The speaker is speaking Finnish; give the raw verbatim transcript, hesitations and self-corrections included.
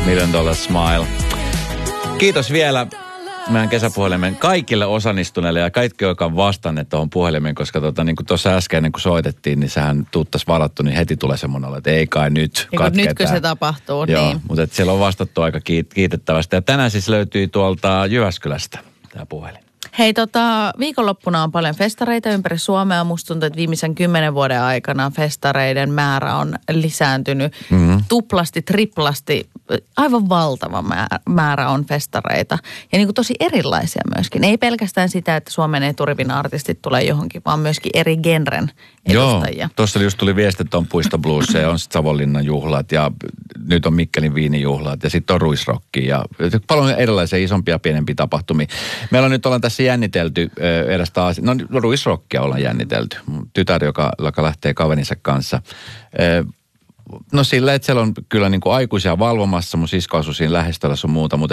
Million Dollar Smile. Kiitos vielä meidän kesäpuhelimen kaikille osallistuneille ja kaikki, jotka on vastanneet tuohon puhelimeen, koska tota, niin kuin tuossa äsken, kun soitettiin, niin sehän tuuttas varattu, niin heti tulee semmoinen olo, että ei kai nyt katketaan. Nytkö se tapahtuu, Joo, niin. mutta siellä on vastattu aika kiitettävästi. Ja tänään siis löytyi tuolta Jyväskylästä tämä puhelin. Hei, tota, viikonloppuna on paljon festareita ympäri Suomea. Musta tuntuu, että viimeisen kymmenen vuoden aikana festareiden määrä on lisääntynyt mm-hmm. tuplasti, triplasti. Aivan valtava määrä on festareita. Ja niin kuin tosi erilaisia myöskin. Ei pelkästään sitä, että Suomen eturivin artistit tulee johonkin, vaan myöskin eri genren edustajia. Joo, tuossa just tuli viesti, että on Puisto Blues ja on sitten Savonlinnan juhlat ja nyt on Mikkelin viinijuhlat ja sitten on Ruisrocki ja paljon erilaisia isompia pienempiä tapahtumia. Meillä on nyt ollaan tässä jännitelty äh, edestä asiaa. No Ruisrockia ollaan jännitelty. Tytär, joka, joka lähtee kaverinsa kanssa. Äh, no sillä, että siellä on kyllä niin kuin aikuisia valvomassa, mun sisko asui siinä lähestöllä sun muuta, mutta